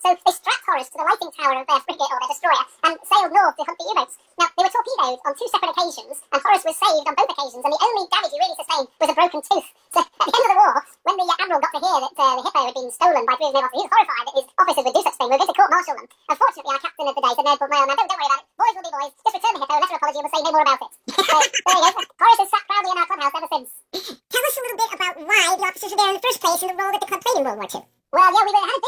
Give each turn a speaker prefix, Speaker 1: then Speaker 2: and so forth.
Speaker 1: So they strapped Horace to the lighting tower of their frigate or their destroyer and sailed north to hunt the U-boats. Now, they were torpedoed on 2 separate occasions, and Horace was saved on both occasions, and the only damage he really sustained was a broken tooth. So at the end of the war, when the Admiral got to hear that the Hippo had been stolen by 3 of his naval officers, he was horrified that his officers would do such a thing. We were going to court-martial them. Unfortunately, our captain of the day said, no, but no, don't worry about it. Boys will be boys. Just return the Hippo, a letter of apology, and we'll say no more about it. So there you go. Horace has sat proudly in our clubhouse ever since.
Speaker 2: Tell us a little bit about why the officers were there in the first place and the role that the club played in World War II.
Speaker 1: Well, yeah, we had a